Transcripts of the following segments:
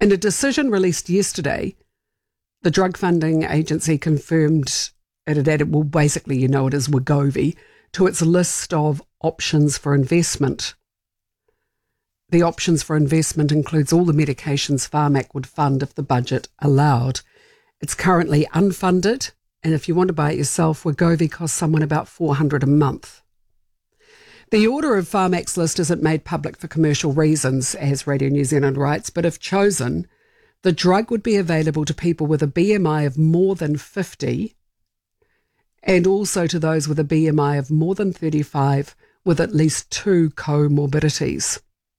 In a decision released yesterday, the drug funding agency confirmed it had added, well, basically, you know it is Wegovy, to its list of options for investment. The options for investment includes all the medications Pharmac would fund if the budget allowed. It's currently unfunded, and if you want to buy it yourself, Wegovy costs someone about $400 a month. The order of Pharmac's list isn't made public for commercial reasons, as Radio New Zealand writes, but if chosen, the drug would be available to people with a BMI of more than 50 and also to those with a BMI of more than 35 with at least 2 comorbidities.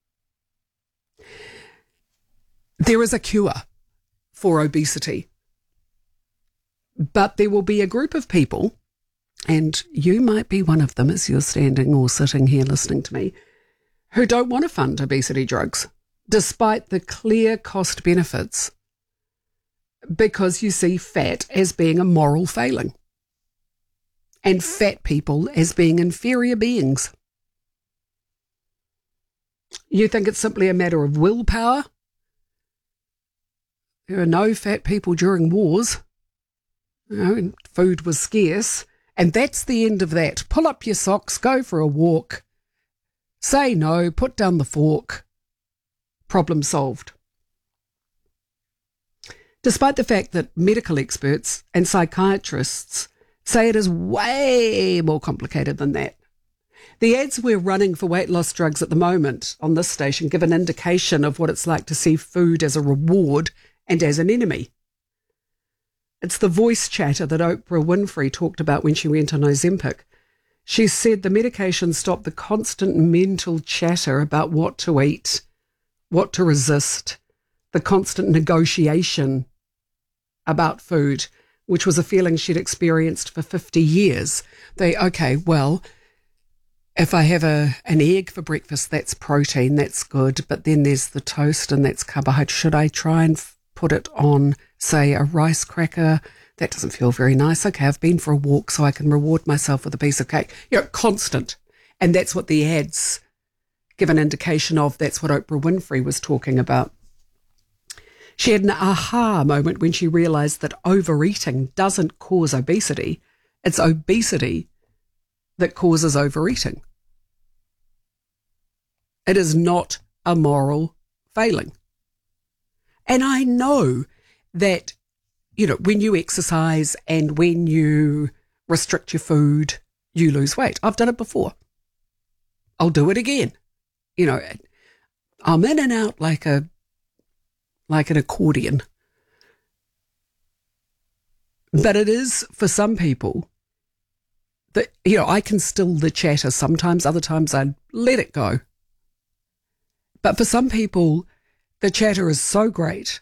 There is a cure for obesity, but there will be a group of people, and you might be one of them as you're standing or sitting here listening to me, who don't want to fund obesity drugs, despite the clear cost benefits, because you see fat as being a moral failing and fat people as being inferior beings. You think it's simply a matter of willpower? There were no fat people during wars. And food was scarce. And that's the end of that. Pull up your socks, go for a walk, say no, put down the fork. Problem solved. Despite the fact that medical experts and psychiatrists say it is way more complicated than that. The ads we're running for weight loss drugs at the moment on this station give an indication of what it's like to see food as a reward and as an enemy. It's the voice chatter that Oprah Winfrey talked about when she went on Ozempic. She said the medication stopped the constant mental chatter about what to eat, what to resist, the constant negotiation about food, which was a feeling she'd experienced for 50 years. If I have an egg for breakfast, that's protein, that's good, but then there's the toast and that's carbohydrate. Should I try and put it on, say, a rice cracker? That doesn't feel very nice. Okay, I've been for a walk so I can reward myself with a piece of cake. Constant. And that's what the ads give an indication of. That's what Oprah Winfrey was talking about. She had an aha moment when she realised that overeating doesn't cause obesity. It's obesity that causes overeating. It is not a moral failing. And I know that, when you exercise and when you restrict your food, you lose weight. I've done it before. I'll do it again. I'm in and out like an accordion. But it is, for some people, that, I can still the chatter sometimes, other times I let it go. But for some people, the chatter is so great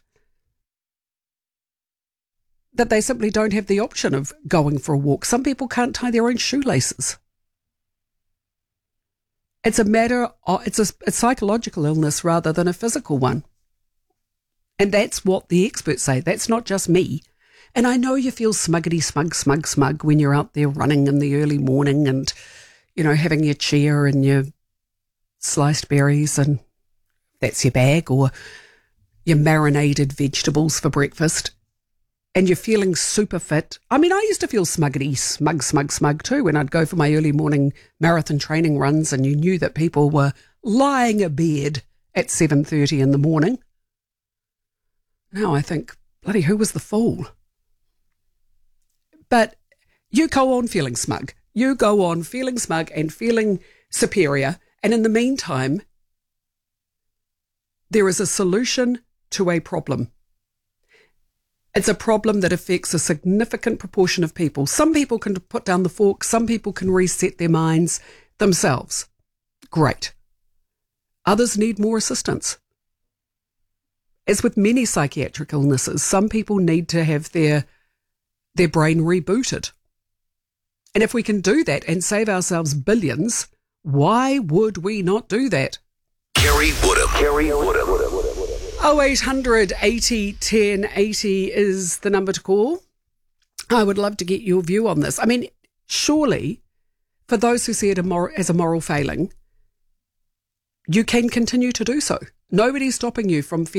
that they simply don't have the option of going for a walk. Some people can't tie their own shoelaces. It's a psychological illness rather than a physical one. And that's what the experts say. That's not just me. And I know you feel smuggity smug when you're out there running in the early morning and, having your chia and your sliced berries, and that's your bag, or your marinated vegetables for breakfast, and you're feeling super fit. I mean, I used to feel smuggity smug too when I'd go for my early morning marathon training runs and you knew that people were lying abed at 7:30 in the morning. Now I think, bloody, who was the fool? But you go on feeling smug. You go on feeling smug and feeling superior. And in the meantime, there is a solution to a problem. It's a problem that affects a significant proportion of people. Some people can put down the fork. Some people can reset their minds themselves. Great. Others need more assistance. As with many psychiatric illnesses, some people need to have their brain rebooted. And if we can do that and save ourselves billions, why would we not do that? Kerry Woodham. 0800 80 10 80 is the number to call. I would love to get your view on this. I mean, surely, for those who see it as a moral failing, you can continue to do so. Nobody's stopping you from